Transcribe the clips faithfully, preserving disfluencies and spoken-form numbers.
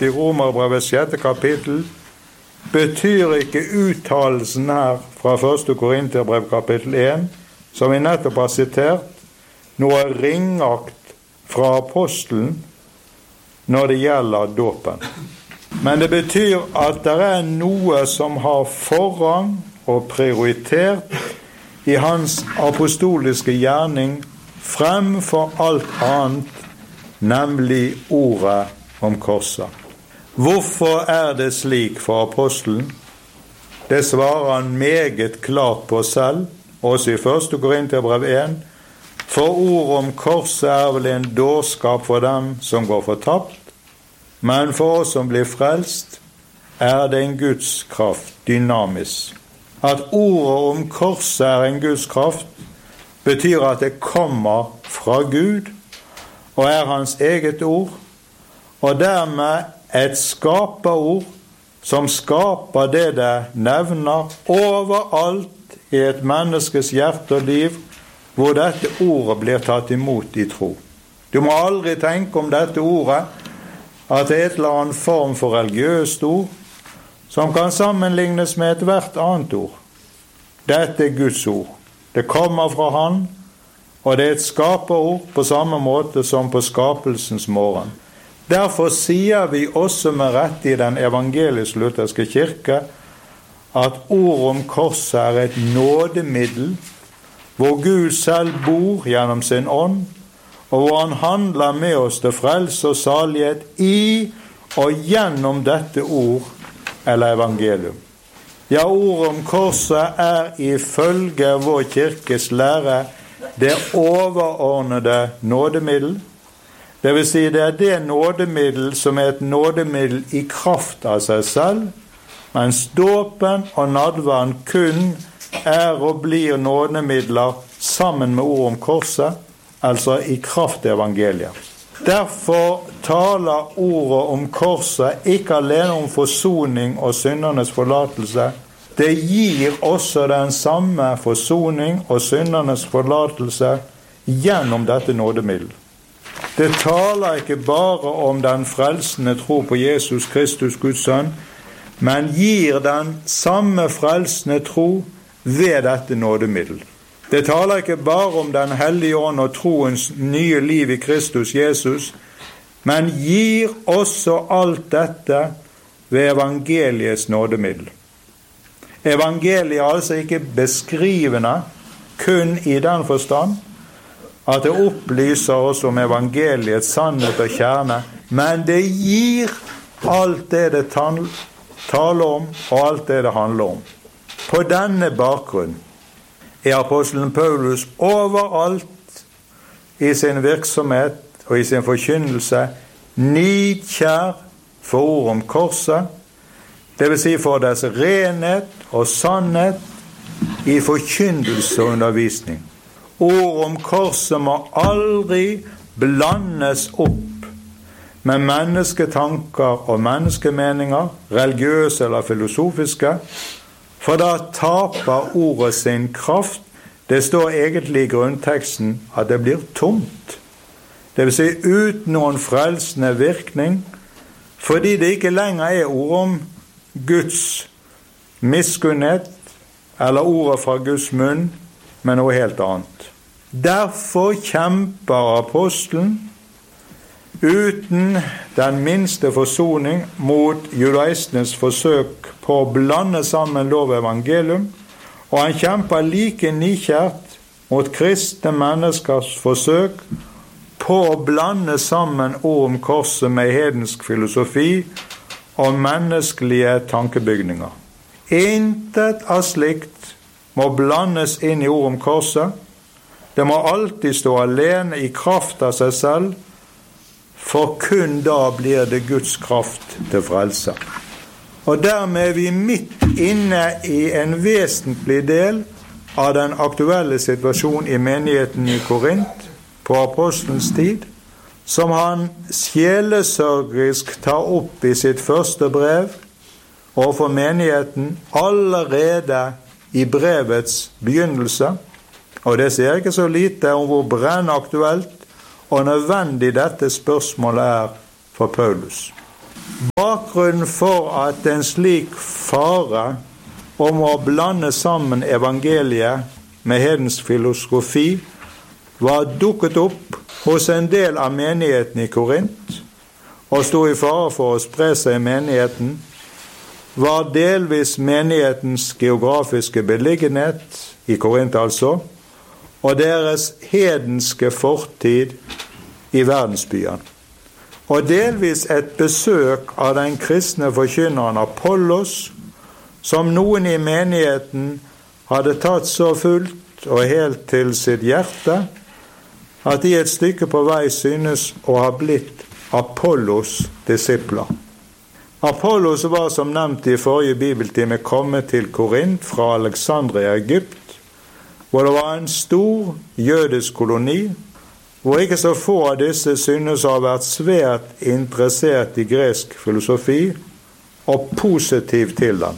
i Romerbrevets sjette kapittel, betyr ikke uttalelsen her fra første Korinterbrev kapittel en, som vi nettopp har sitert, noe ringakt fra apostelen når det gjelder dåpen. Men det betyr at det er noe som har forrang og prioritert i hans apostoliske gjerning fremfor alt annet, nemlig ordet om korset. Hvorfor er det slik for apostelen? Det svarer han meget klart på selv, også i første Korinterbrev en, for ord om korset er vel en dårskap for dem som går fortapt, men for oss som blir frelst, er det en Guds kraft, dynamisk. At ordet om korset er en Guds kraft, betyr at det kommer fra Gud, og er hans eget ord, og dermed et skaperord som skaper det det nevner overalt i et menneskes hjerte og liv, hvor dette ordet blir tatt imot i tro. Du må aldri tenke om dette ordet at det er et eller annet form for religiøst ord som kan sammenlignes med et hvert annet ord. Dette er Guds ord. Det kommer fra Han, og det er et skaperord på samme måte som på skapelsens morgen. Derfor sier vi også med rett i den evangelisk-lutherske kirke at ord om korset er et nådemiddel, hvor Gud selv bor gjennom sin ånd, og hvor han handler med oss til frelse og salighet i og gjennom dette ord eller evangelium. Ja, ord om korset er ifølge vår kirkes lære det overordnede nådemiddel. Det vil si det er det nådemiddel som er et nådemiddel i kraft av seg selv, mens dåpen og nadveren kun er og blir nådemidler sammen med ord om korset, altså i kraft av evangeliet. Derfor taler ordet om korset ikke alene om forsoning og syndernes forlatelse. Det gir også den samme forsoning og syndernes forlatelse gjennom dette nådemiddel. Det taler ikke bare om den frelsende tro på Jesus Kristus, Guds sønn, men gir den samme frelsende tro ved dette nådemiddel. Det taler ikke bare om den hellige ånd og troens nye liv i Kristus Jesus, men gir også alt dette ved evangeliets nådemiddel. Evangeliet er altså ikke beskrivende, kun i den forstand at det opplyser oss om evangeliets sannhet og kjerne, men det gir alt det det taler om, og alt det det handler om. På denne bakgrunn er apostelen Paulus overalt i sin virksomhet og i sin forkynnelse nidkjær for ord om korset, det vil si for dets renhet og sannhet i forkynnelse og undervisning. Ord om korset må aldri blandes opp med mennesketanker og menneskemeninger, religiøse eller filosofiske, for da taper ordet sin kraft. Det står egentlig i grunnteksten at det blir tomt. Det vil si uten noen frelsende virkning, fordi det ikke lenger er ord om Guds miskunnhet, eller ordet fra Guds munn, men noe helt annet. Derfor kjemper apostelen uten den minste forsoning mot judaistenes forsøk på å blande sammen lov og evangelium, og han kjemper like nidkjært mot kristne menneskers forsøk på å blande sammen ord om korset med hedensk filosofi og menneskelige tankebygninger. Intet av slikt må blandes inn i ord om korset. Det må alltid stå alene i kraft av seg selv, for kun da blir det Guds kraft til frelse. Og dermed er vi midt inne i en vesentlig del av den aktuelle situasjonen i menigheten i Korint på apostelens tid, som han sjelesørgerisk tar opp i sitt første brev og for menigheten allerede i brevets begynnelse. Og det sier ikke så lite om hvor brennaktuelt og nødvendig dette spørsmålet er for Paulus. Bakgrunnen for at en slik fare om å blande sammen evangeliet med hedensk filosofi var dukket opp hos en del av menigheten i Korint, og stod i fare for å spre seg i menigheten, var delvis menighetens geografiske beliggenhet i Korint altså, og deres hedenske fortid i verdensbyen. Og delvis et besøk av den kristne forkynneren Apollos, som noen i menigheten hadde tatt så fullt og helt til sitt hjerte, at de et stykke på vei synes å ha blitt Apollos disipler. Apollos var som nevnt i forrige bibeltime kommet til Korint fra Alexandria, Egypt, hvor det var en stor jødisk koloni, hvor ikke så få av disse synes å ha vært svært interessert i gresk filosofi og positiv til den.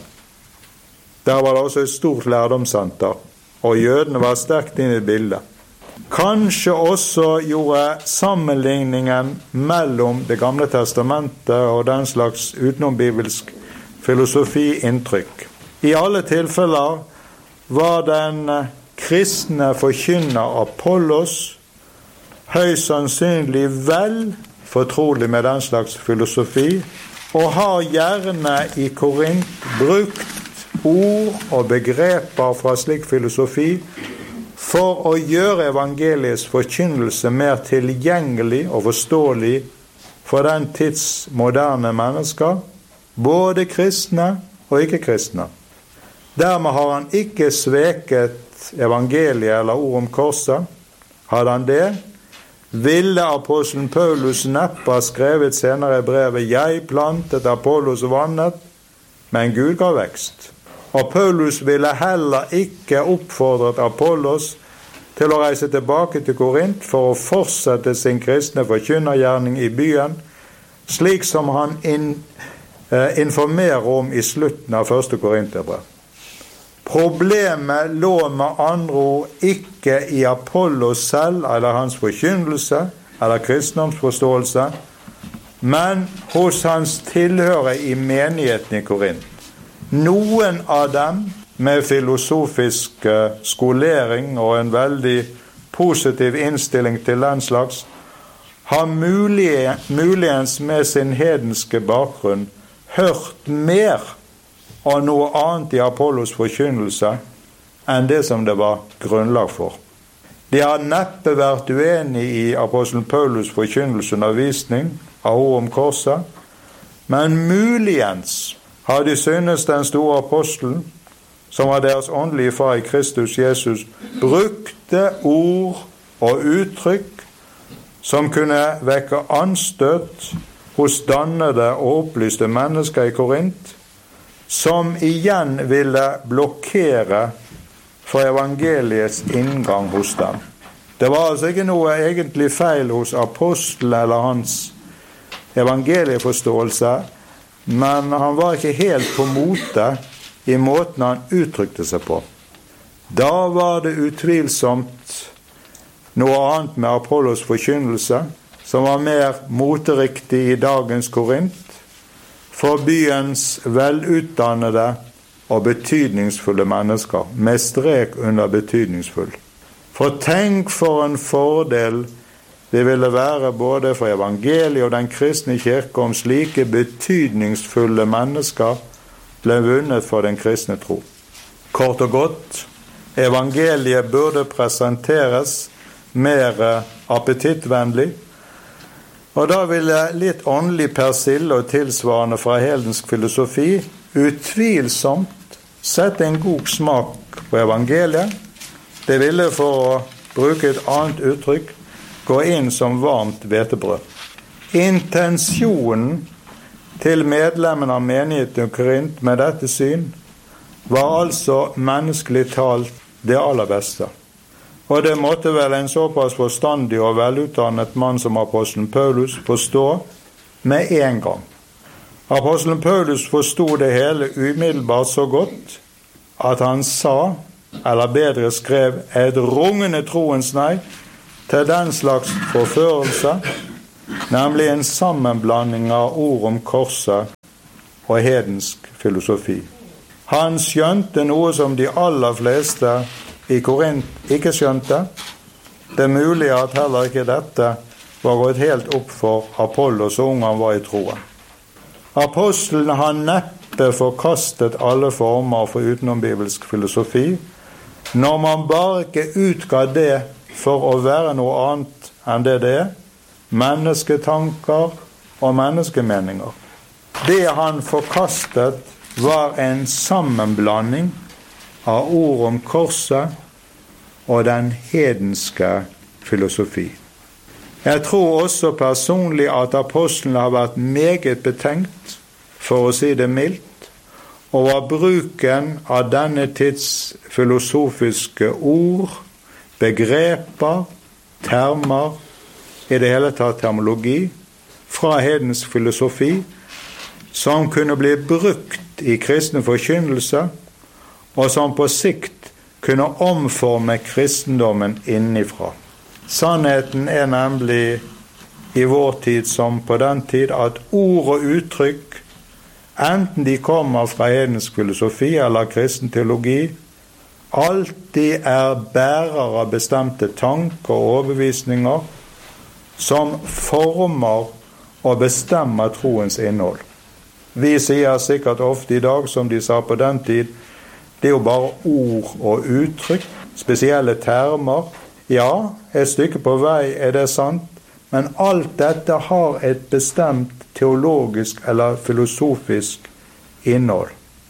Der var det også et stort lærdomssenter, og jødene var sterkt inn i bildet. Kanskje også gjorde sammenligningen mellom Det gamle testamentet og den slags utenombibelsk filosofi inntrykk. I alle tilfeller var den kristne forkynner Apollos høyst sannsynlig vel fortrolig med den slags filosofi, og har gjerne i Korint brukt ord og begreper fra slik filosofi for å gjøre evangeliets forkynnelse mer tilgjengelig og forståelig for den tids moderne mennesker, både kristne og ikke-kristne. Dermed har han ikke sveket evangeliet eller ord om korset. Hadde han det, ville apostelen Paulus neppe ha skrevet senere i brevet «Jeg plantet, Apollos vannet, men Gud ga vekst». Og Paulus ville heller ikke oppfordret Apollos til å reise tilbake til Korint for å fortsette sin kristne forkynnergjerning i byen, slik som han in, eh, informerer om i slutten av første Korinterbrev. Problemet lå med andre ord ikke i Apollos selv eller hans forkynnelse eller kristendomsforståelse, men hos hans tilhørere i menigheten i Korint. Noen av dem med filosofisk skolering og en veldig positiv innstilling til den slags, har mulige, muligens med sin hedenske bakgrunn hørt mer av noe annet i Apollos forkynnelse enn det som det var grunnlag for. De har neppe vært uenige i apostelen Paulus forkynnelse og undervisning av ord om korset, men muligens har de synes den store apostelen, som var deres åndelige far i Kristus Jesus, brukte ord og uttrykk som kunne vekke anstøt hos dannede og opplyste mennesker i Korint, som igjen ville blokkere for evangeliets inngang hos dem. Det var altså ikke noe egentlig feil hos apostelen eller hans evangelieforståelse, men han var ikke helt på mote i måten han uttrykte seg på. Da var det utvilsomt noe annet med Apollos forkynnelse, som var mer moteriktig i dagens Korint, for byens velutdannede og betydningsfulle mennesker, med strek under betydningsfull. For tenk for en fordel det ville være både for evangeliet og den kristne kirke om slike betydningsfulle mennesker ble vunnet for den kristne tro. Kort og godt, evangeliet burde presenteres mer appetittvennlig, og da ville litt åndelig persille og tilsvarende fra hedensk filosofi utvilsomt sette en god smak på evangeliet. Det ville, for å bruke et annet uttrykk, gå inn som varmt hvetebrød. Intensjonen til medlemmen av menigheten i Korint med dette syn var altså menneskelig talt det aller beste. Og det måtte vel en såpass forstandig og velutdannet mann som apostelen Paulus forstå med en gang. Apostelen Paulus forstod det hele umiddelbart så godt at han sa, eller bedre skrev, et rungende troens nei til den slags forførelse nemlig en sammenblanding av ord om korset og hedensk filosofi. Han skjønte noe som de aller fleste i Korint ikke skjønte. Det er mulig at heller ikke dette var gått helt opp for Apollos så ung han var i troen. Apostelen har neppe forkastet alle former for utenombibelsk filosofi, når man bare ikke utga det for å være noe annet enn det det er, mennesketanker og menneskemeninger. Det han forkastet var en sammenblanding av ord om korset og den hedenske filosofi. Jeg tror også personlig at apostelen har vært meget betenkt, for å si det mildt, over bruken av denne tids filosofiske ord, begreper, termer, i det hele tatt termologi, fra hedensk filosofi, som kunne bli brukt i kristne forkynnelse, og som på sikt kunne omforme kristendommen innifra. Sannheten er nemlig i vår tid som på den tid at ord og uttrykk, enten de kommer fra hedensk filosofi eller kristen teologi, alltid er bærere av bestemte tanker og overbevisninger som former og bestemmer troens innhold. Vi sier sikkert ofte i dag, som de sa på den tid, det er jo bare ord og uttrykk, spesielle termer. Ja, et stykke på vei er det sant, men alt dette har et bestemt teologisk eller filosofisk innhold.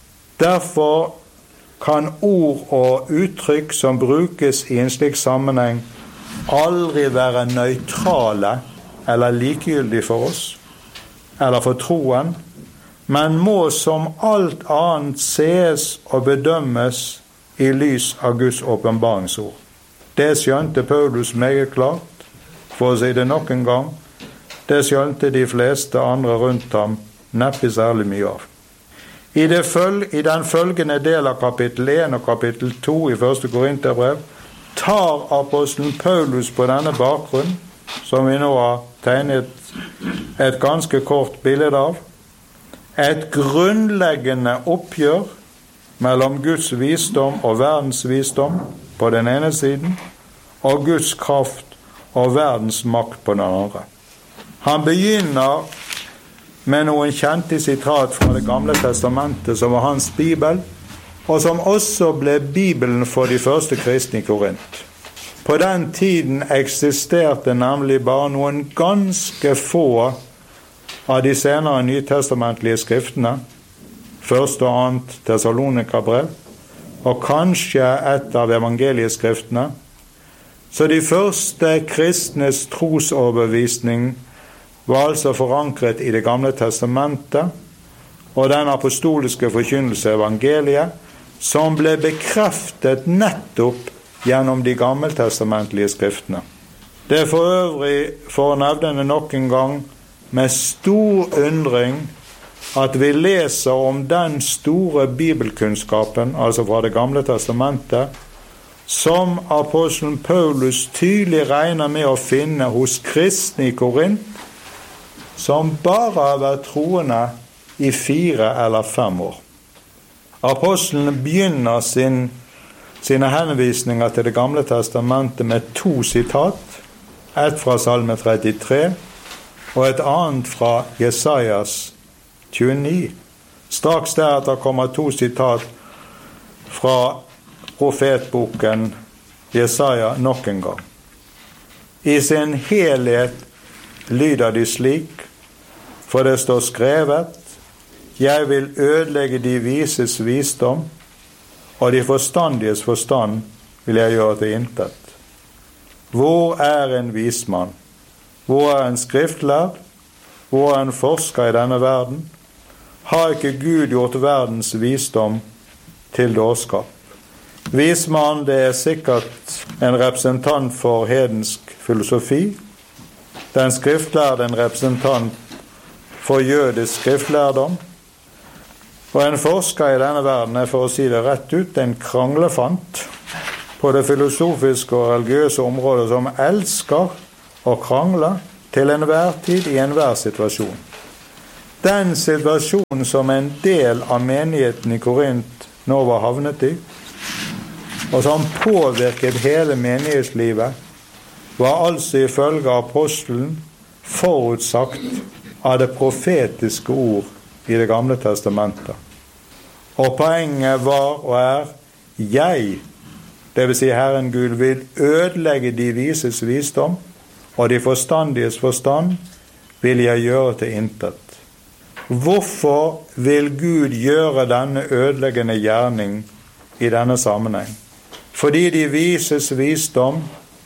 Derfor kan ord og uttrykk som brukes i en slik sammenheng aldri være nøytrale eller likegyldige for oss, eller for troen, men må som alt annet ses og bedømmes i lys av Guds åpenbaringsord. Det skjønte Paulus meget klart, for å si det nok en gang. Det skjønte de fleste andre rundt ham neppe særlig mye av. I, det føl- I den følgende del av kapittel én og kapittel to i første Korinterbrev tar apostelen Paulus på denne bakgrunn, som vi nå har tegnet et ganske kort bilde av, et grunnleggende oppgjør mellom Guds visdom og verdens visdom på den ene siden, og Guds kraft og verdens makt på den andre. Han begynner med noen kjente sitat fra det gamle testamentet som var hans bibel, og som også ble bibelen for de første kristne i Korint. På den tiden eksisterte nemlig bare noen ganske få av de senere nytestamentlige skriftene, første og annet Thessalonika-brev, og kanskje et av evangelieskriftene. Så de første kristnes trosoverbevisning var altså forankret i det gamle testamentet, og den apostoliske forkynnelse evangeliet, som ble bekreftet nettopp gjennom de gammeltestamentlige skriftene. Det er for øvrig, for å nevne det nok en gang, med stor undring at vi leser om den store bibelkunnskapen, altså fra det gamle testamentet, som apostelen Paulus tydelig regner med å finne hos kristne i Korint, som bare har vært troende i fire eller fem år. Apostelen begynner sin, sine henvisninger til det gamle testamentet med to sitat, et fra Salme trettitre, og et annet fra Jesajas tjueni. Straks deretter kommer to sitat fra profetboken Jesaja nok en gang. I sin helhet lyder de slik, for det står skrevet, «Jeg vil ødelegge de vises visdom, og de forstandiges forstand vil jeg gjøre til intet. Hvor er en vismann? Hvor er en skriftlærd? Hvor er en forsker i denne verden? Har ikke Gud gjort verdens visdom til dårskap?» Vismann, det er sikkert en representant for hedensk filosofi. Den skriftlærde en representant for jødisk skriftlærdom. Og en forsker i denne verden er, for å si det rett ut, en kranglefant på det filosofiske og religiøse området som elsker å krangle, til enhver tid i enhver situasjon. Den situasjonen som en del av menigheten i Korint nå var havnet i, og som påvirket hele menighetslivet, var altså ifølge apostelen forutsagt av det profetiske ord i det gamle testamentet. Og poenget var og er, jeg, det vil si Herren Gud, vil ødelegge de vises visdom, og de forstandiges forstand vil jeg gjøre til intet. Hvorfor vil Gud gjøre denne ødeleggende gjerning i denne sammenheng? Fordi de vises visdom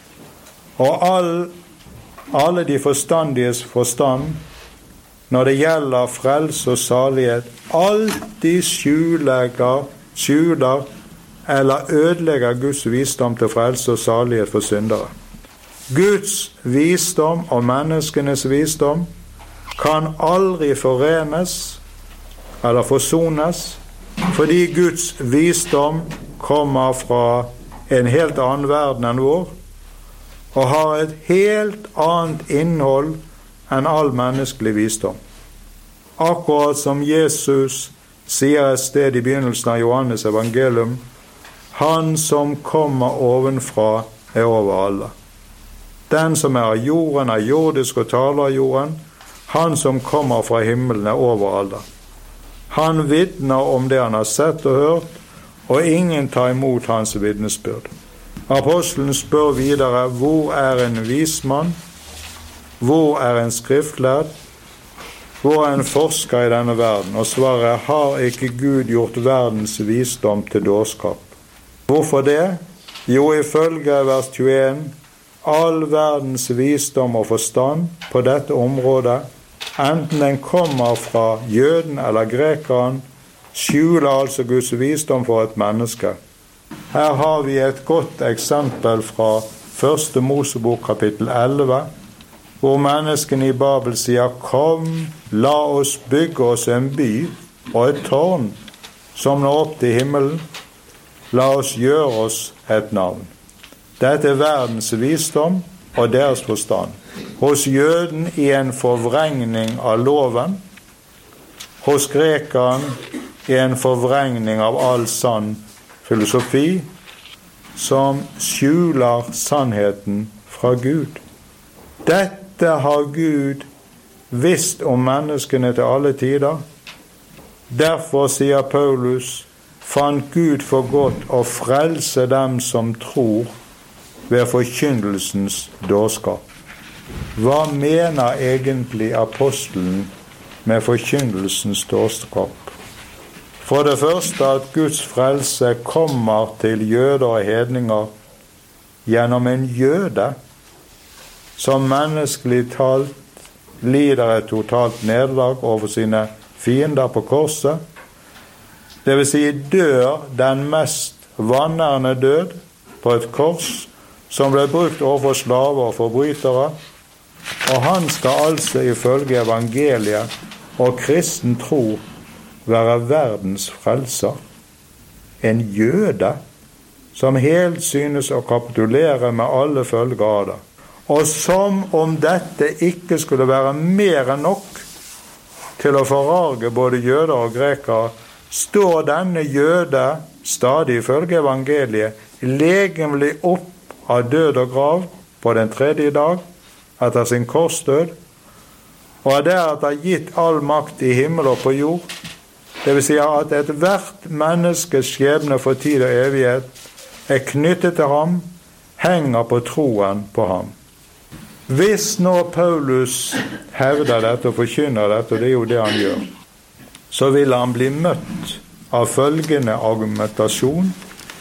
og all, alle de forstandiges forstand når det gjelder frelse og salighet, alltid skjuler, skjuler eller ødelegger Guds visdom til frelse og salighet for syndere. Guds visdom og menneskenes visdom kan aldri forenes eller forsones, fordi Guds visdom kommer fra en helt annen verden enn vår, og har et helt annet innhold enn all menneskelig visdom. Akkurat som Jesus sier et sted i begynnelsen av Johannes evangelium, han som kommer ovenfra er over alle. Den som er av jorden er jordisk og taler av jorden, han som kommer fra himmelen er over alle. Han vitner om det han har sett og hørt, og ingen tar imot hans vitnesbyrd. Apostelen spør videre, hvor er en vismann? Hvor er en skriftlærd? Hvor er en forsker i denne verden? Og svaret, har ikke Gud gjort verdens visdom til dårskap? Hvorfor det? Jo, ifølge vers tjueen, all verdens visdom og forstand på dette området, enten den kommer fra jøden eller grekeren, skjuler altså Guds visdom for et menneske. Her har vi et godt eksempel fra første Mosebok kapittel elleve, hvor menneskene i Babel sier, kom, la oss bygge oss en by og et tårn som når opp til himmelen, la oss gjøre oss et navn. Dette er verdens visdom og deres forstand. Hos jøden i en forvrengning av loven, hos grekeren i en forvrengning av all sann filosofi, som skjuler sannheten fra Gud. Dette har Gud visst om menneskene til alle tider. Derfor, sier Paulus, fant Gud for godt å frelse dem som tror ved forkynnelsens dårskap. Hva mener egentlig apostelen med forkynnelsens dårskap? For det første at Guds frelse kommer til jøder og hedninger gjennom en jøde som menneskelig talt lider et totalt nederlag over sine fiender på korset. Det vil si dør den mest vanærende død på et kors som ble brukt overfor slaver og forbrytere, og han skal altså ifølge evangeliet og kristen tro være verdens frelser. En jøde som helt synes å kapitulere med alle følger av det. Og som om dette ikke skulle være mer enn nok til å forarge både jøder og grekere, står denne jøde stadig ifølge evangeliet legemlig opp av død og grav på den tredje dag etter sin korsdød, og er deretter gitt all makt i himmel og på jord. Det vil si at et hvert menneskes skjebne for tid og evighet er knyttet til ham, henger på troen på ham. Hvis nå Paulus hevder dette og forkynner dette, og det er jo det han gjør, så vil han bli møtt av følgende argumentasjon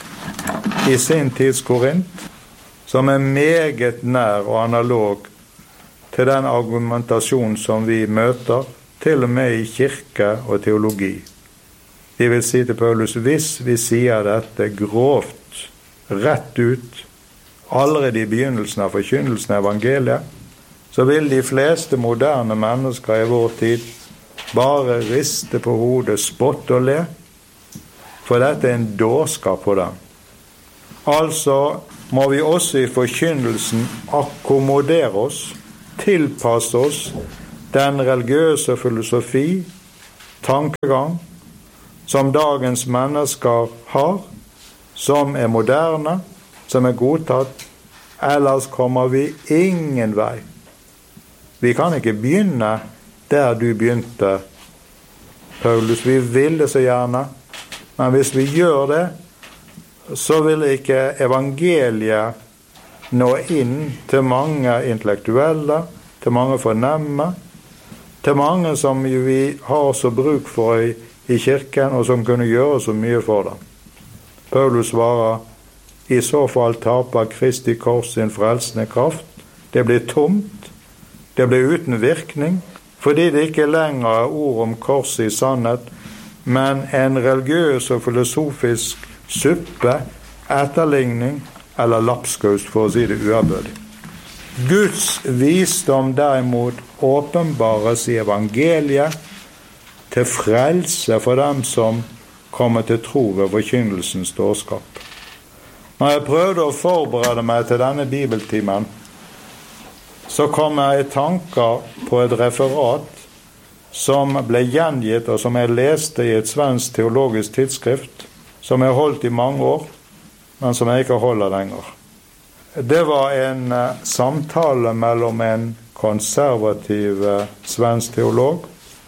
i sin tids Korint, som er meget nær og analog til den argumentasjon som vi møter, til og med i kirke og teologi. De vil si til Paulus, hvis vi sier dette grovt, rett ut, allerede i begynnelsen av forkynnelsen av evangeliet, så vil de fleste moderne mennesker i vår tid bare riste på hodet, spotte og le, for dette er en dårskap på dem. Altså må vi også i forkynnelsen akkommodere oss tilpasse oss den religiøse filosofi, tankegang, som dagens mennesker har, som er moderne, som er godtatt, ellers kommer vi ingen vei. Vi kan ikke begynne der du begynte, Paulus. Vi vil det så gjerne, men hvis vi gjør det, så vil ikke evangeliet nå inn til mange intellektuelle, til mange fornemme, til mange som vi har så bruk for i, i kirken, og som kunne gjøre så mye for dem. Paulus svarer, i så fall taper Kristi kors sin frelsende kraft. Det blir tomt, det blir uten virkning, fordi det ikke lenger er ord om korset i sannhet, men en religiøs og filosofisk suppe, etterligning eller lapskaus, for å si det uærbødig. Guds visdom derimot åpenbares i evangeliet til frelse for dem som kommer til tro ved forkynnelsens dårskap. Når jeg prøvde å forberede meg til denne bibeltimen, så kom jeg i tanker på et referat som ble gjengitt og som jeg leste i et svensk teologisk tidsskrift, som jeg holdt i mange år, men som jeg ikke holder lenger. Det var en uh, samtale mellom en konservativ uh, svensk teolog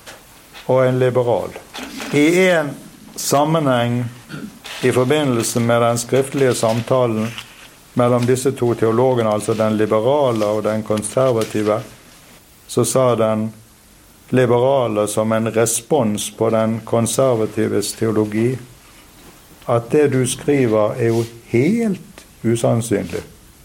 og en liberal. I en sammenheng i forbindelse med den skriftlige samtalen mellom disse to teologene, altså den liberale og den konservative, så sa den liberale som en respons på den konservatives teologi at det du skriver er jo helt usannsynlig.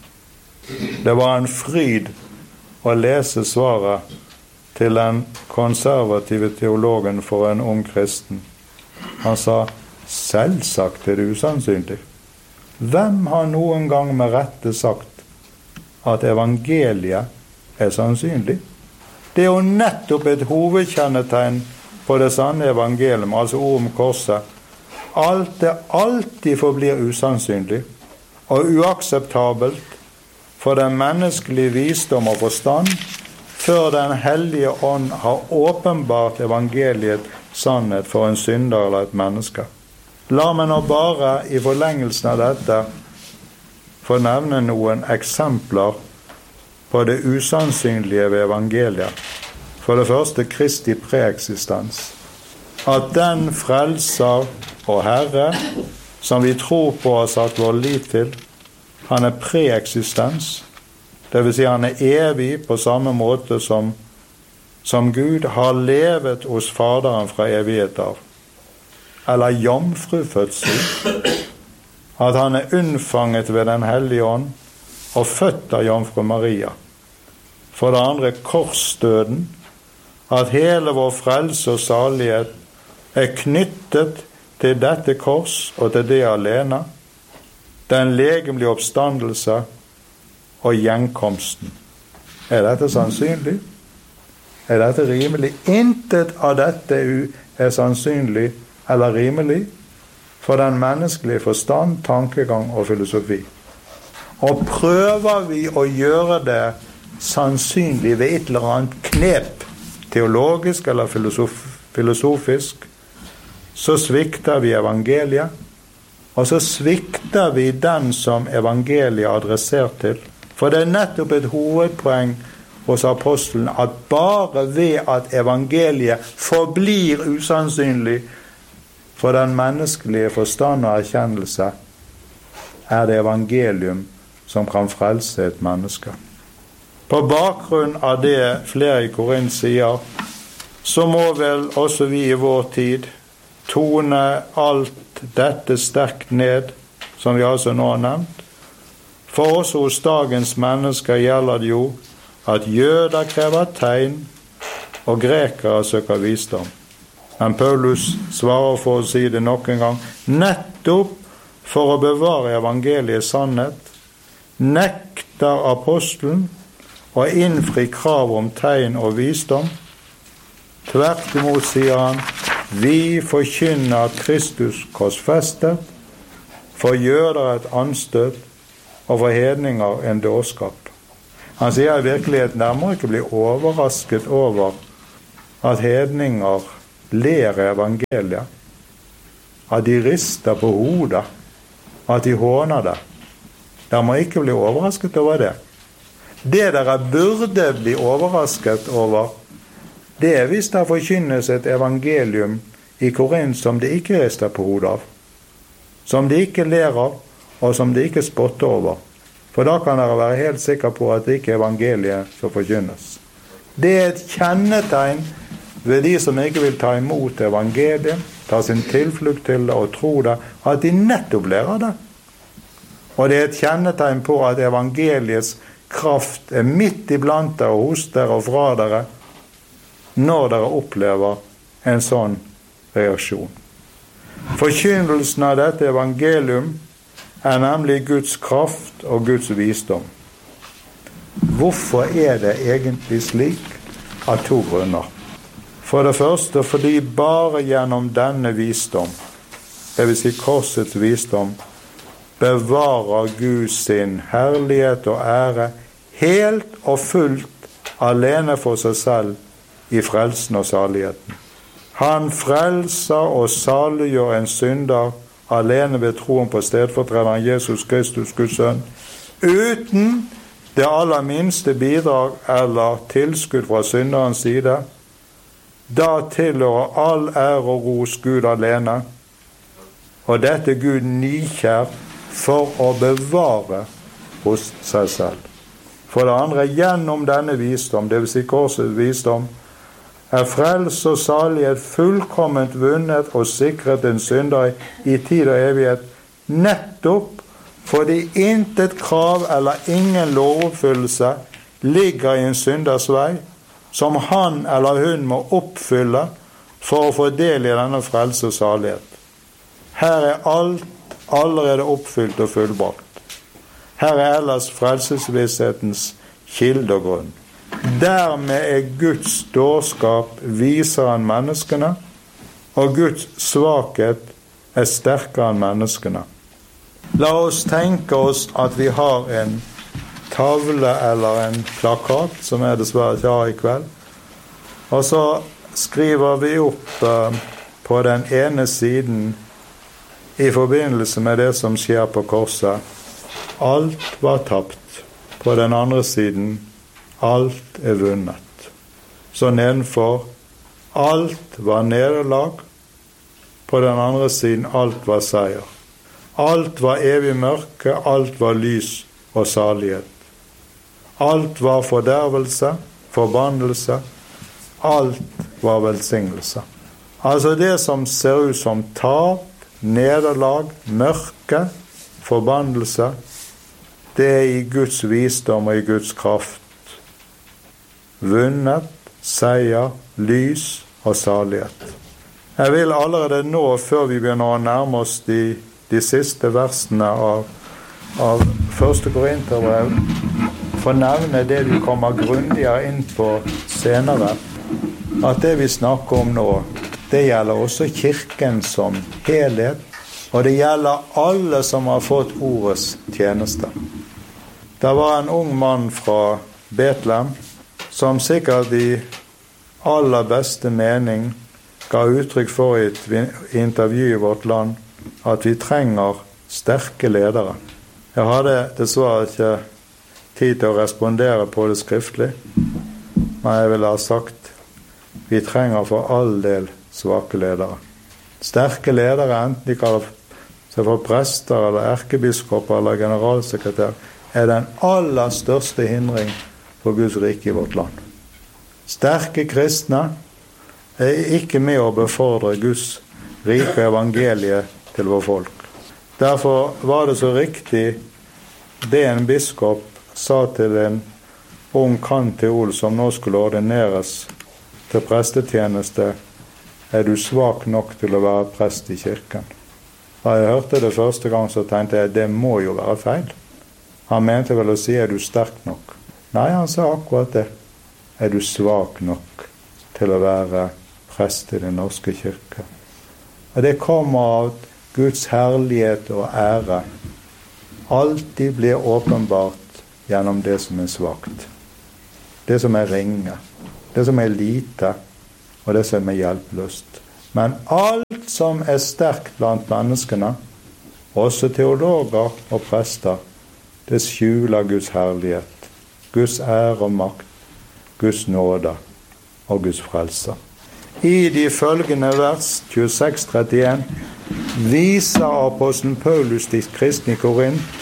Det var en fryd å lese svaret til den konservative teologen for en ung kristen. Han sa, selvsagt er det usannsynlig. Hvem har noen gang med rette sagt at evangeliet er sannsynlig? Det er jo nettopp et hovedkjennetegn på det sanne evangelium, altså ord om korset. Alt det alltid forblir usannsynlig og uakseptabelt for den menneskelige visdom og forstand, før den hellige ånd har åpenbart evangeliet sannhet for en synder eller et menneske. La meg nå bare i forlengelsen av dette få nevne noen eksempler på det usannsynlige ved evangeliet. For det første, Kristi preeksistens. At den frelser og Herre, som vi tror på og har satt vår lit til, han er preeksistens, det vil si han er evig på samme måte som, som Gud har levet hos Faderen fra evighet av. Eller jomfrufødsel, at han er unnfanget ved den hellige ånd og født av jomfru Maria. For det andre, korsdøden, at hele vår frelse og salighet er knyttet til dette kors og til det alene, den legemlige oppstandelse og gjenkomsten. Er dette sannsynlig? Er dette rimelig? Intet av dette er sannsynlig eller rimelig for den menneskelige forstand, tankegang og filosofi. Og prøver vi å gjøre det sannsynlig ved et eller annet knep, teologisk eller filosof, filosofisk, så svikter vi evangeliet, og så svikter vi den som evangeliet er adressert til. For det er nettopp et hovedpoeng hos apostelen at bare ved at evangeliet forblir usannsynlig for den menneskelige forstand og erkjennelse, er det evangelium som kan frelse et menneske. På bakgrunn av det flere i Korint sier, så må vel også vi i vår tid tone alt dette sterkt ned, som vi altså nå har nevnt. For også hos dagens mennesker gjelder det jo at jøder krever tegn, og grekere søker visdom. Men Paulus svarer, for å si det nok en gang, nettopp for å bevare evangeliets sannhet, nekter apostelen å innfri krav om tegn og visdom. Tvert imot sier han, vi forkynner Kristus korsfestet, for jøder et anstøt, og for hedninger en dårskap. Han sier i virkeligheten, der må ikke bli overrasket over at hedninger ler evangeliet, at de rister på hodet, at de håner det. Der må ikke bli overrasket over det. Det dere burde bli overrasket over, det er hvis det forkynnes et evangelium i Korint som de ikke rister på hodet av, som de ikke ler av, og som de ikke spotter over. For da kan dere være helt sikre på at det ikke er evangeliet som forkynnes. Det er et kjennetegn ved de som ikke vil ta imot evangeliet, ta sin tilflukt til det og tro det, at de nettopp lærer det. Og det er et kjennetegn på at evangeliets kraft er midt iblant dere, hos dere og fra dere, når dere opplever en sånn reaksjon. Forkynnelsen av dette evangelium er nemlig Guds kraft og Guds visdom. Hvorfor er det egentlig slik? Av to grunner. For det første fordi bare gjennom denne visdom, det vil si korsets visdom, bevarer Gud sin herlighet og ære helt og fullt alene for seg selv i frelsen og saligheten. Han frelser og saliggjør en synder alene ved troen på stedfortrederen Jesus Kristus, Guds sønn, uten det aller minste bidrag eller tilskudd fra synderens side. Da tilhører all ære og ros Gud alene, og dette Gud nykjær for å bevare hos seg selv. For det andre, gjennom denne visdom, det vil si korsets visdom, er frels og salighet fullkomment vunnet og sikret en synder i tid og evighet, nettopp fordi intet krav eller ingen lovoppfyllelse ligger i en synders vei, som han eller hun må oppfylle for å få del i denne frelse og salighet. Her er alt allerede oppfylt og fullbrakt. Her er ellers frelsesvisshetens kilde og grunn. Dermed er Guds dårskap viser han menneskene, og Guds svakhet er sterkere enn menneskene. La oss tenke oss at vi har en tavle eller en plakat, som jeg dessverre ikke har i kveld, og så skriver vi opp uh, på den ene siden i forbindelse med det som skjer på korset. Alt var tapt. På den andre siden, alt er vunnet. Så nedenfor, alt var nederlag. På den andre siden, alt var seier. Alt var evig mørke, alt var lys og salighet. Alt var fordervelse, forbannelse, alt var velsignelse. Altså det som ser ut som tap, nederlag, mørke, forbannelse, det er i Guds visdom og i Guds kraft. Vunnet, seier, lys og salighet. Jeg vil allerede nå, før vi begynner å nærme oss de, de siste versene av, av første Korinterbrev, få nevne det vi kommer grundigere inn på senere, at det vi snakker om nå, det gjelder også kirken som helhet, og det gjelder alle som har fått ordets tjeneste. Det var en ung mann fra Betlehem, som sikkert i aller beste mening ga uttrykk for i et intervju i Vårt Land, at vi trenger sterke ledere. Jeg hadde dessverre ikke tid til å respondere på det skriftlig, men jeg ville ha sagt, vi trenger for all del svake ledere. Sterke ledere, enten de kaller seg for prester eller erkebiskoper eller generalsekretær, er den aller største hindring for Guds rike i vårt land. Sterke kristne er ikke med å befordre Guds rike evangeliet til vår folk. Derfor var det så riktig det en biskop sa til en ung kanteol som nå skulle ordineres til prestetjeneste: er du svak nok til å være prest i kirken? Da jeg hørte det første gang, så tenkte jeg, det må jo være feil. Han mente vel å si, er du sterk nok? Nei, han sa akkurat det. Er du svak nok til å være prest i den norske kirke? Og det kommer av Guds herlighet og ære alltid blir åpenbart gjennom det som er svagt, det som er ringe, det som er lite, og det som er hjelpeløst. Men alt som er sterkt blant menneskene, også teologer og prester, det skjuler Guds herlighet, Guds ære og makt, Guds nåde og Guds frelse. I de følgende vers, tjueseks trettien, viser apostelen Paulus de kristne i Korint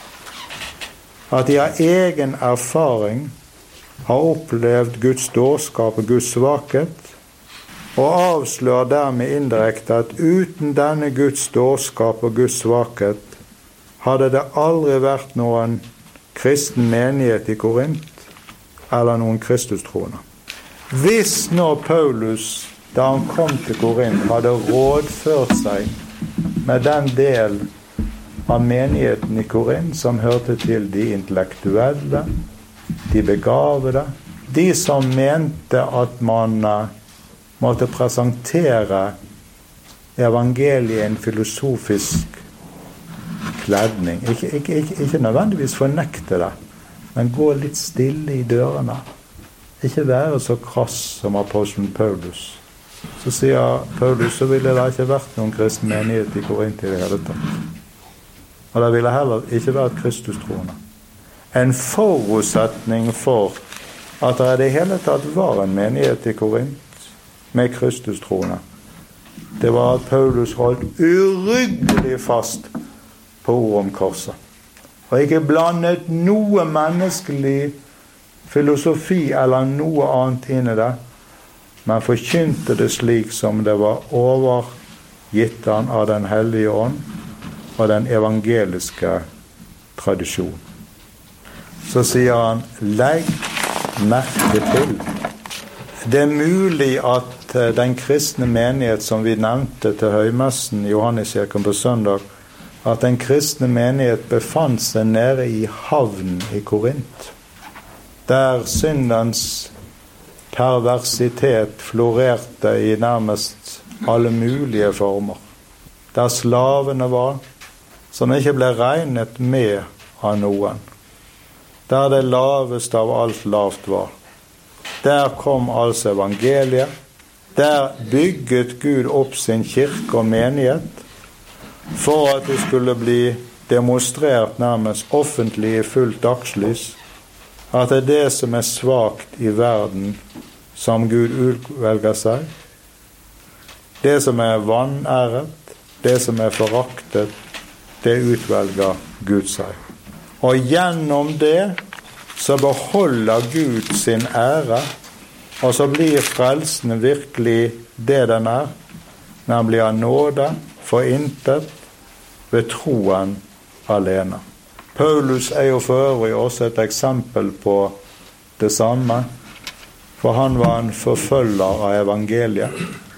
at de av egen erfaring har opplevd Guds dårskap og Guds svakhet, og avslører dermed indirekte at uten denne Guds dårskap og Guds svakhet hadde det aldri vært noen kristen menighet i Korint, eller noen Kristustroende. Hvis nå Paulus, da han kom til Korint, hadde rådført seg med den del av menigheten i Korint som hørte til de intellektuelle, de begavede, de som mente at man måtte presentere evangeliet i en filosofisk kledning. Ikke, ikke, ikke, ikke nødvendigvis fornekte det, men gå litt stille i dørene. Ikke være så krass som apostelen Paulus. Så sier Paulus, så ville det ikke vært noen kristen menighet i Korint i det hele tatt. Og det ville heller ikke vært Kristustroende. En forutsetning for at det i det hele tatt var en menighet i Korint med Kristustroende, det var at Paulus holdt uryggelig fast på ord om korset. Og ikke blandet noe menneskelig filosofi eller noe annet inn i det, men forkynte det slik som det var overgitt han av den hellige ånd og den evangeliske tradisjon. Så sier han, legg merke til. Det er mulig at den kristne menighet som vi nevnte til høymessen i Johanneskirken på søndag, at den kristne menighet befant seg nede i havnen i Korint, der syndens perversitet florerte i nærmest alle mulige former. Der slavene var, som ikke ble regnet med av noen. Der det laveste av alt lavt var. Der kom altså evangeliet. Der bygget Gud opp sin kirke og menighet, for at det skulle bli demonstrert nærmest offentlig i fullt dagslys, at det er det som er svakt i verden som Gud utvelger seg, det som er vanæret, det som er foraktet, det utvelger Gud seg. Og gjennom det så beholder Gud sin ære, og så blir frelsen virkelig det den er, nemlig av nåde, for intet, ved troen alene. Paulus er jo for øvrig også et eksempel på det samme, for han var en forfølger av evangeliet.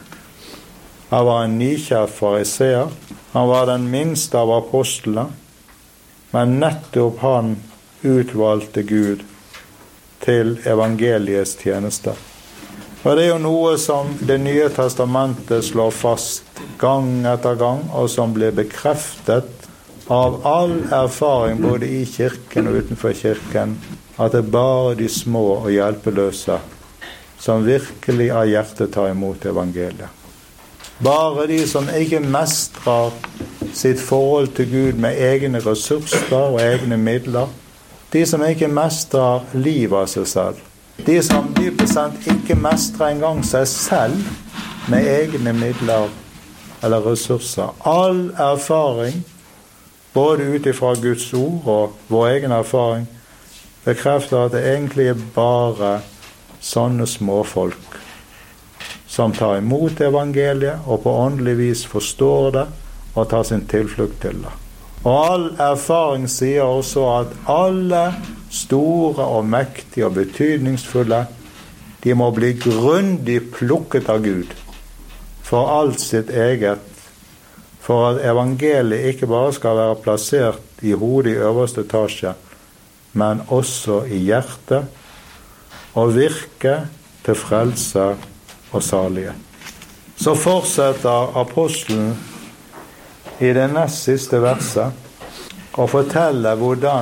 Han var en nikjær fariseer, han var den minste av apostlene, men nettopp han utvalgte Gud til evangeliets tjeneste. Og det er jo noe som Det nye testamentet slår fast gang etter gang, og som blir bekreftet av all erfaring både i kirken og utenfor kirken, at det er bare de små og hjelpeløse som virkelig av hjertet tar imot evangeliet. Bare de som ikke mestrer sitt forhold til Gud med egne ressurser og egne midler, de som ikke mestrer livet av seg selv, de som dypest sett ikke mestrer engang seg selv med egne midler eller ressurser. All erfaring, både utifra Guds ord og vår egen erfaring, bekrefter at det egentlig er bare sånne småfolk som tar imot evangeliet og på åndelig vis forstår det og tar sin tilflukt til det. Og all erfaring sier også at alle store og mektige og betydningsfulle, de må bli grundig plukket av Gud for alt sitt eget, for at evangeliet ikke bare skal være plassert i hodet i øverste etasje, men også i hjertet, og virke til frelse og salighet. Så fortsetter apostelen i det nest siste verset og forteller hvordan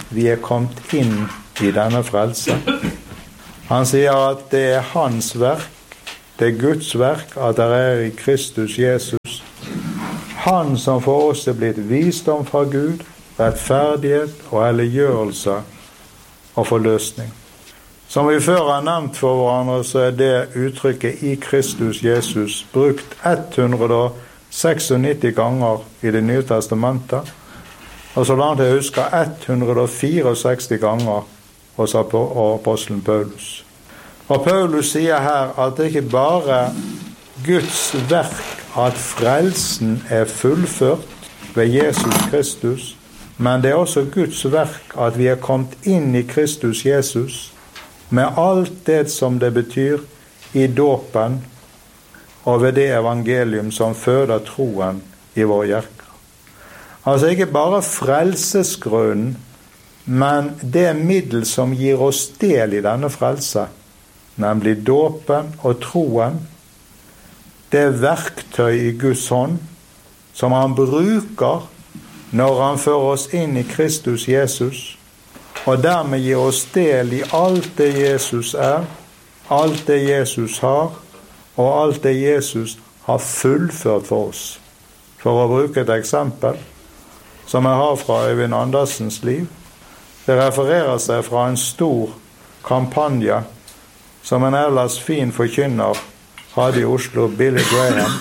vi er kommet inn i denne frelse. Han sier at det er hans verk, det er Guds verk, at det er i Kristus Jesus. Han som for oss er blitt visdom fra Gud, rettferdighet og helliggjørelse og forløsning. Som vi før har nevnt for hverandre, så er det uttrykket i Kristus Jesus brukt ett hundre nittioseks ganger i Det nye testamentet, og så langt jeg husker ett hundre sekstifire ganger hos apostelen Paulus. Og Paulus sier her at det ikke bare er Guds verk at frelsen er fullført ved Jesus Kristus, men det er også Guds verk at vi er kommet inn i Kristus Jesus med alt det som det betyr i dåpen og ved det evangelium som føder troen i våre hjerter. Altså ikke bare frelsesgrunnen, men det middel som gir oss del i denne frelse, nemlig dåpen og troen, det verktøy i Guds hånd som han bruker når han fører oss inn i Kristus Jesus, og dermed gir oss del i alt det Jesus er, alt det Jesus har, og alt det Jesus har fullført for oss. For å bruke et eksempel som jeg har fra Øyvind Andersens liv, det refererer seg fra en stor kampanje som en ellers fin forkynner hadde i Oslo, Billy Graham.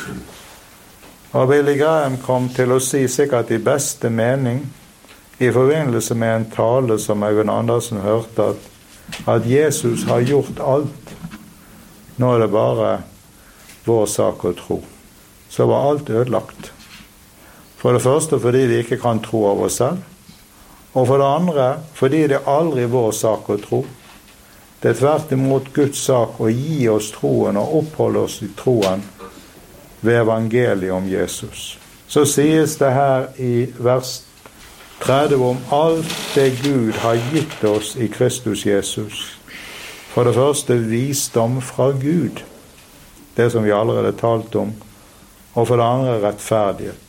Og Billy Graham kom til å si sikkert i beste mening i forbindelse med en tale som Øyvind Andersen hørte, at, at Jesus har gjort alt. Nå er det bare vår sak å tro. Så var alt ødelagt. For det første fordi vi ikke kan tro av oss selv, og for det andre fordi det aldri er vår sak å tro. Det er tvert imot Guds sak å gi oss troen og oppholde oss i troen ved evangeliet om Jesus. Så sies det her i vers tretti om alt det Gud har gitt oss i Kristus Jesus. For det første visdom fra Gud, det som vi allerede talt om, og for det andre rettferdighet.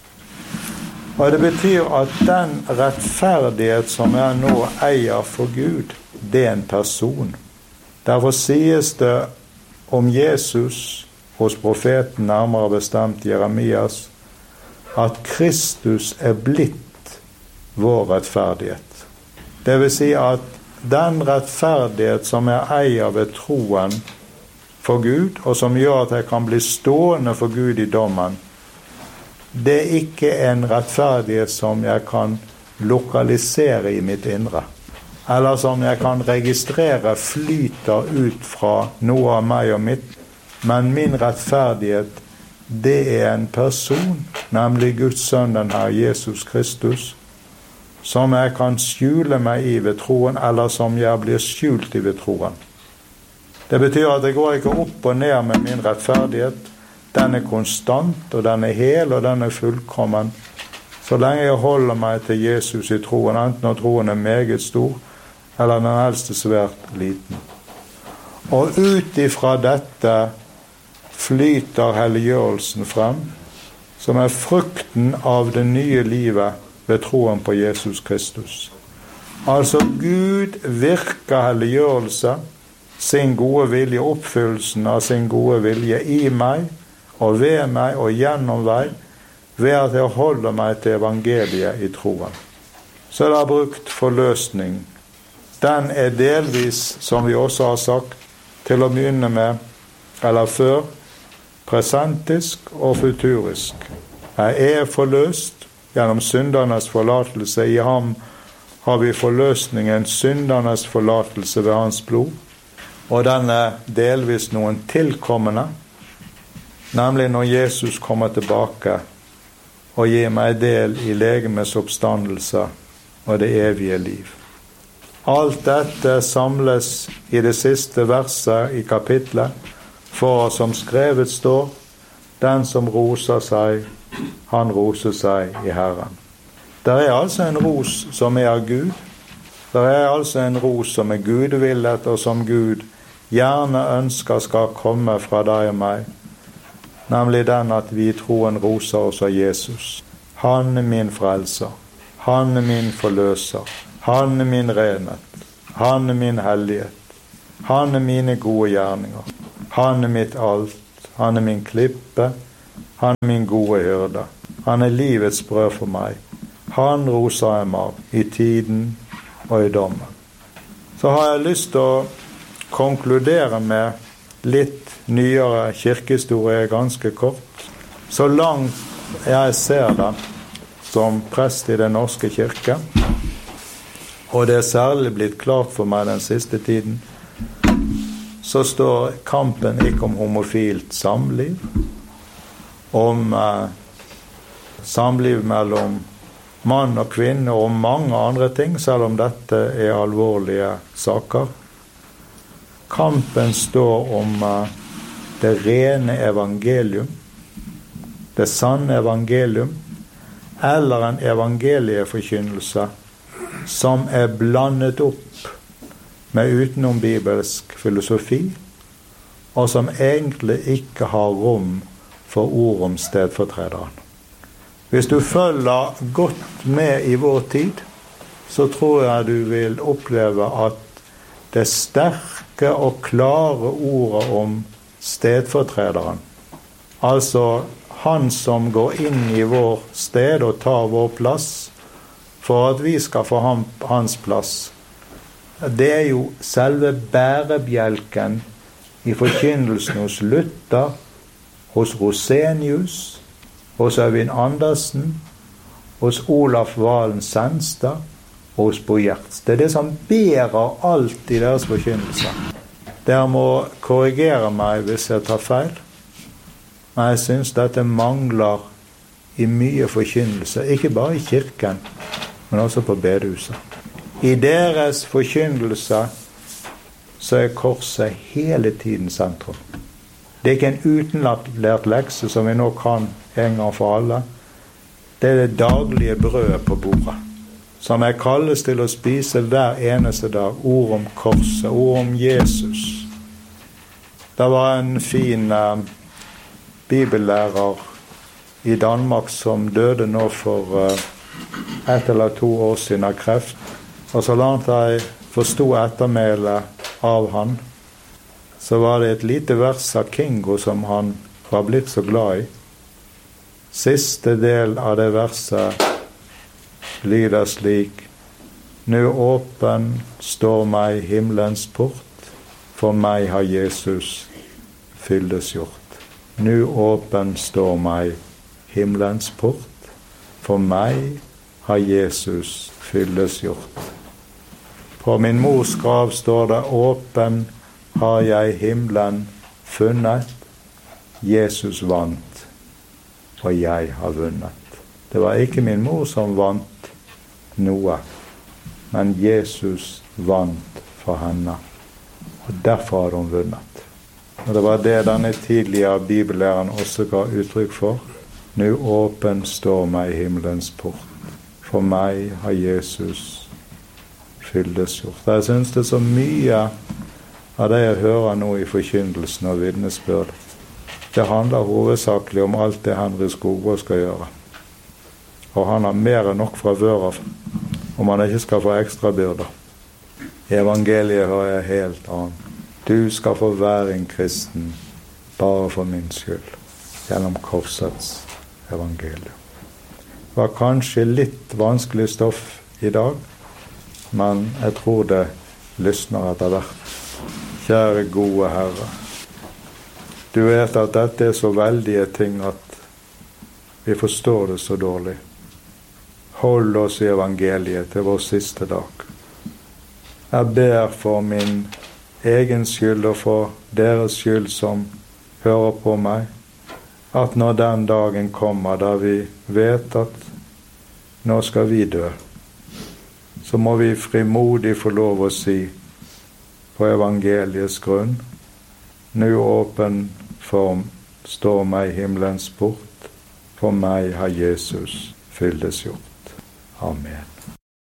Og det betyr at den rettferdighet som jeg nå eier for Gud, det er en person. Derfor sies det om Jesus hos profeten, nærmere bestemt Jeremias, at Kristus er blitt vår rettferdighet. Det vil si at den rettferdighet som jeg eier ved troen for Gud, og som gjør at jeg kan bli stående for Gud i dommen, det er ikke en rettferdighet som jeg kan lokalisere i mitt indre, eller som jeg kan registrere flyter ut fra noe av meg og mitt, men min rettferdighet, det er en person, nemlig Guds sønn, den Herre Jesus Kristus, som jeg kan skjule meg i ved troen, eller som jeg blir skjult i ved troen. Det betyr at det går ikke opp og ned med min rettferdighet. Den er konstant, og den er hel, og den er fullkommen. Så lenge jeg holder meg til Jesus i troen, enten når troen er meget stor, eller den helst er svært liten. Og ut ifra dette flyter helliggjørelsen frem, som er frukten av det nye livet ved troen på Jesus Kristus. Altså Gud virker helliggjørelse, sin gode vilje, oppfyllelsen av sin gode vilje i meg, og ved meg og gjennom meg, ved at jeg holder meg til evangeliet i troen. Så det er brukt forløsning. Den er delvis, som vi også har sagt, til å begynne med, eller før, presentisk og futurisk. Jeg er forløst gjennom syndernes forlatelse. I ham har vi forløsningen, syndernes forlatelse ved hans blod. Og den er delvis noen tilkommende, nemlig når Jesus kommer tilbake og gir meg del i legemets oppstandelse og det evige liv. Alt dette samles i det siste verset i kapitlet, for som skrevet står, den som roser seg, han roser seg i Herren. Det er altså en ros som er av Gud. Det er altså en ros som er gudvillet, og som Gud gjerne ønsker skal komme fra deg og meg, nemlig den at vi i troen roser oss av Jesus. Han er min frelser. Han er min forløser. Han er min renhet, han er min hellighet, han er mine gode gjerninger, han er mitt alt, han er min klippe, han er min gode hyrde, han er livets brød for meg, han roser jeg meg av i tiden og i dommen. Så har jeg lyst til å konkludere med litt nyere kirkehistorie, ganske kort. Så langt jeg ser det som prest i den norske kirke, og det er særlig blitt klart for meg den siste tiden, så står kampen ikke om homofilt samliv, om eh, samliv mellom mann og kvinne og mange andre ting, selv om dette er alvorlige saker. Kampen står om uh, det rene evangelium, det sanne evangelium, eller en evangelieforkynnelse som er blandet opp med utenom bibelsk filosofi, og som egentlig ikke har rom for ord om stedfortrederen. Hvis du følger godt med i vår tid, så tror jeg du vil oppleve at det sterke og klare ordet om stedfortrederen, altså han som går inn i vår sted og tar vår plass, for at vi skal få ham, hans plass, det er jo selve bærebjelken i forkynnelsen hos Luther, hos Rosenius, hos Øyvind Andersen, hos Olaf Valen Senstad og hos Bo Gjertz. Det er det som bærer alt i deres forkynnelse. Dere må korrigere meg hvis jeg tar feil, men jeg synes dette mangler i mye forkynnelse, ikke bare i kirken, men også på bedehuset. I deres forkynnelse så er korset hele tiden sentrum. Det er ikke en utenlært lekse som vi nå kan en gang for alle. Det er det daglige brødet på bordet, som jeg kalles til å spise hver eneste dag. Ord om korset, ord om Jesus. Det var en fin eh, bibellærer i Danmark som døde nå for eh, ett eller to år siden av kreft. Og så langt jeg forstod ettermælet av han, så var det et lite vers av Kingo som han var blitt så glad i. Siste del av det verset lyder slik: «Nå åpen står meg himmelens port, for meg har Jesus fyldesgjort.» Nå åpen står meg himmelens port, for meg har Jesus fyldesgjort. På min mors grav står det: «Åpen har jeg himmelen funnet, Jesus vant, og jeg har vunnet.» Det var ikke min mor som vant noe, men Jesus vant for henne, og derfor har hun vunnet. Og det var det denne tidligere bibellæren også ga uttrykk for. «Nå åpen står meg himmelens port, for meg har Jesus fyldesgjort.» Jeg synes det er så mye av det jeg hører nå i forkynnelsen og vitnesbyrd. Det handler hovedsakelig om alt det Henry Skogvold skal gjøre. Og han har mer enn nok fra før av, om han ikke skal få ekstra byrder. Evangeliet hører jeg helt annet. Du skal få være en kristen bare for min skyld, gjennom korsets evangelium. Det var kanskje litt vanskelig stoff i dag, men jeg tror det lysner etter hvert. Kjære gode Herre, du vet at dette er så veldige ting at vi forstår det så dårlig. Hold oss i evangeliet til vår siste dag. Jeg ber for min egen skyld og for deres skyld som hører på meg, at når den dagen kommer da vi vet at nå skal vi dø, så må vi frimodig få lov å si på evangeliets grunn: «Nå åpen for står meg himmelens port, for meg har Jesus fyldesgjort.» Amen.